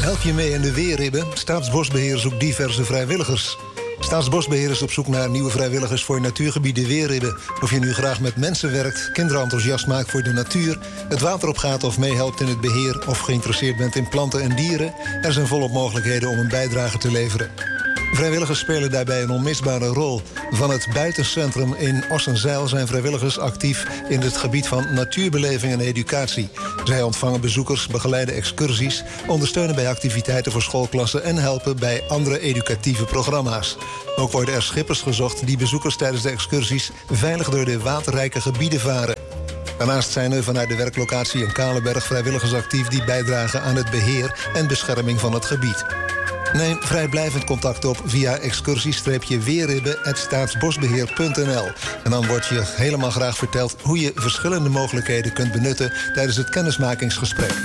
Help je mee in de weerribben? Staatsbosbeheer zoekt diverse vrijwilligers. Staatsbosbeheer is op zoek naar nieuwe vrijwilligers voor natuurgebieden Weerribben. Of je nu graag met mensen werkt, kinderen enthousiast maakt voor de natuur, het water opgaat of meehelpt in het beheer of geïnteresseerd bent in planten en dieren, er zijn volop mogelijkheden om een bijdrage te leveren. Vrijwilligers spelen daarbij een onmisbare rol. Van het buitencentrum in Ossenzeil zijn vrijwilligers actief in het gebied van natuurbeleving en educatie. Zij ontvangen bezoekers, begeleiden excursies, ondersteunen bij activiteiten voor schoolklassen en helpen bij andere educatieve programma's. Ook worden er schippers gezocht die bezoekers tijdens de excursies veilig door de waterrijke gebieden varen. Daarnaast zijn er vanuit de werklocatie in Kalenberg vrijwilligers actief die bijdragen aan het beheer en bescherming van het gebied. Neem vrijblijvend contact op via excursie-weerribben@staatsbosbeheer.nl. En dan wordt je helemaal graag verteld hoe je verschillende mogelijkheden kunt benutten tijdens het kennismakingsgesprek.